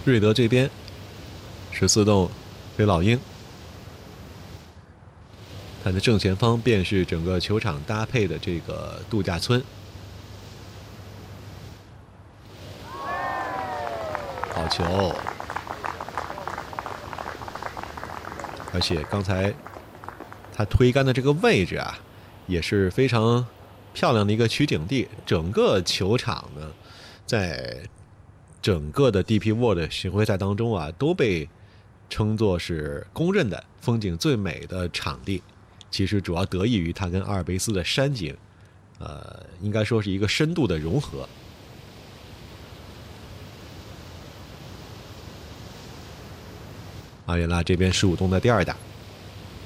瑞德这边14栋飞老鹰，它的正前方便是整个球场搭配的这个度假村。好球！而且刚才他推杆的这个位置啊，也是非常漂亮的一个取景地。整个球场呢，在整个的 DP World 巡回赛当中啊，都被称作是公认的风景最美的场地。其实主要得益于它跟阿尔卑斯的山景，应该说是一个深度的融合。阿维拉这边15洞的第2打。